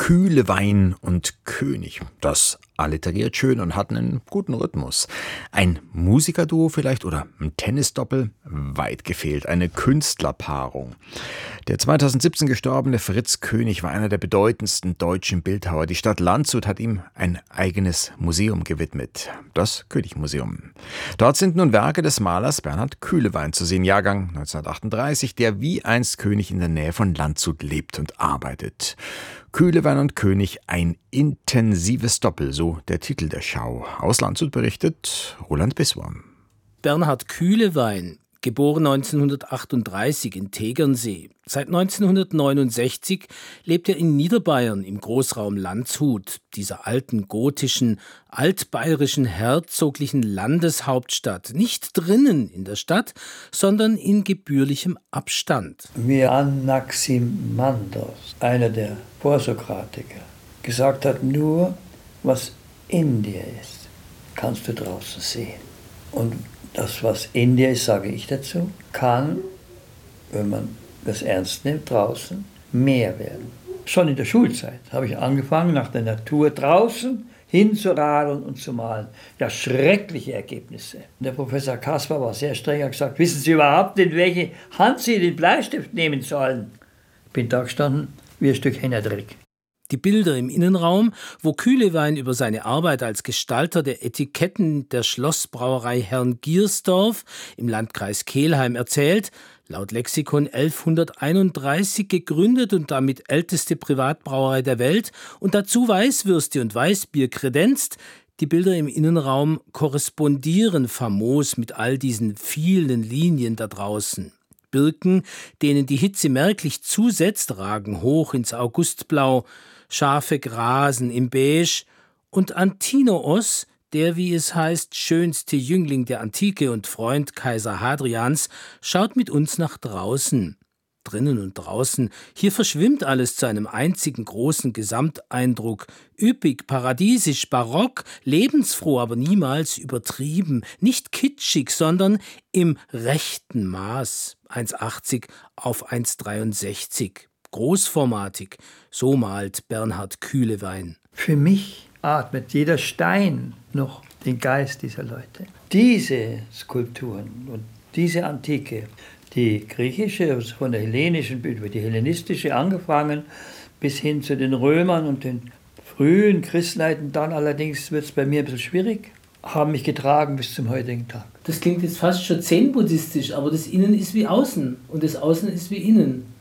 Kühlewein und König. Das alliteriert schön und hat einen guten Rhythmus. Ein Musikerduo vielleicht oder ein Tennisdoppel? Weit gefehlt. Eine Künstlerpaarung. Der 2017 gestorbene Fritz König war einer der bedeutendsten deutschen Bildhauer. Die Stadt Landshut hat ihm ein eigenes Museum gewidmet. Das König-Museum. Dort sind nun Werke des Malers Bernhard Kühlewein zu sehen. Jahrgang 1938, der wie einst König in der Nähe von Landshut lebt und arbeitet. Kühlewein und König, ein intensives Doppel, so der Titel der Schau. Aus Landshut berichtet Roland Biswam. Bernhard Kühlewein, geboren 1938 in Tegernsee. Seit 1969 lebt er in Niederbayern im Großraum Landshut, dieser alten gotischen, altbayerischen, herzoglichen Landeshauptstadt. Nicht drinnen in der Stadt, sondern in gebührlichem Abstand. Wie Anaximandos, einer der Vorsokratiker, gesagt hat, nur was in dir ist, kannst du draußen sehen. Und das, was in dir ist, sage ich dazu, kann, wenn man das ernst nimmt, draußen mehr werden. Schon in der Schulzeit habe ich angefangen, nach der Natur draußen hinzuradeln und zu malen. Ja, schreckliche Ergebnisse. Der Professor Kaspar war sehr streng, hat gesagt, wissen Sie überhaupt, in welche Hand Sie den Bleistift nehmen sollen? Bin da gestanden wie ein Stück Hennerdreck. Die Bilder im Innenraum, wo Kühlewein über seine Arbeit als Gestalter der Etiketten der Schlossbrauerei Herrn Giersdorf im Landkreis Kelheim erzählt, laut Lexikon 1131 gegründet und damit älteste Privatbrauerei der Welt und dazu Weißwürste und Weißbier kredenzt. Die Bilder im Innenraum korrespondieren famos mit all diesen vielen Linien da draußen. Birken, denen die Hitze merklich zusetzt, ragen hoch ins Augustblau, Schafe grasen im Beige und Antinoos, der, wie es heißt, schönste Jüngling der Antike und Freund Kaiser Hadrians, schaut mit uns nach draußen. Drinnen und draußen, hier verschwimmt alles zu einem einzigen großen Gesamteindruck. Üppig, paradiesisch, barock, lebensfroh, aber niemals übertrieben. Nicht kitschig, sondern im rechten Maß. 1,80 auf 1,63. Großformatig, so malt Bernhard Kühlewein. Für mich atmet jeder Stein noch den Geist dieser Leute. Diese Skulpturen und diese Antike, die griechische, von der hellenischen, über die hellenistische angefangen, bis hin zu den Römern und den frühen Christenheiten, dann allerdings wird es bei mir ein bisschen schwierig, haben mich getragen bis zum heutigen Tag. Das klingt jetzt fast schon zen-buddhistisch, aber das Innen ist wie Außen und das Außen ist wie Innen.